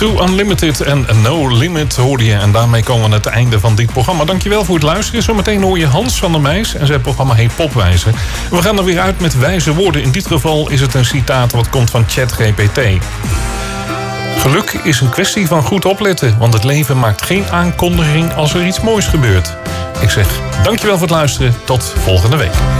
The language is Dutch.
U2 Unlimited en No Limit hoorde je. En daarmee komen we aan het einde van dit programma. Dankjewel voor het luisteren. Zometeen hoor je Hans van der Meijs en zijn programma heet Popwijze. We gaan er weer uit met wijze woorden. In dit geval is het een citaat wat komt van ChatGPT. Geluk is een kwestie van goed opletten, want het leven maakt geen aankondiging als er iets moois gebeurt. Ik zeg dankjewel voor het luisteren. Tot volgende week.